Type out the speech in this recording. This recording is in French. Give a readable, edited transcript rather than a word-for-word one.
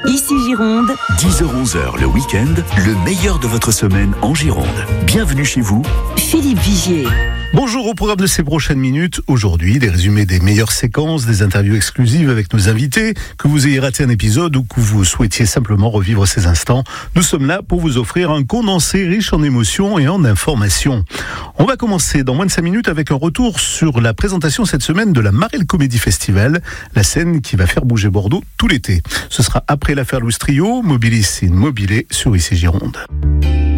Ici Gironde. 10h-11h le week-end, le meilleur de votre semaine en Gironde. Bienvenue chez vous, Philippe Vigier. Bonjour, au programme de ces prochaines minutes. Aujourd'hui, des résumés des meilleures séquences, des interviews exclusives avec nos invités. Que vous ayez raté un épisode ou que vous souhaitiez simplement revivre ces instants, nous sommes là pour vous offrir un condensé riche en émotions et en informations. On va commencer dans moins de 5 minutes avec un retour sur la présentation cette semaine de la Marelle Comedy Festival, la scène qui va faire bouger Bordeaux tout l'été. Ce sera après l'affaire Louis Trio, Mobilis in Mobile sur IC Gironde.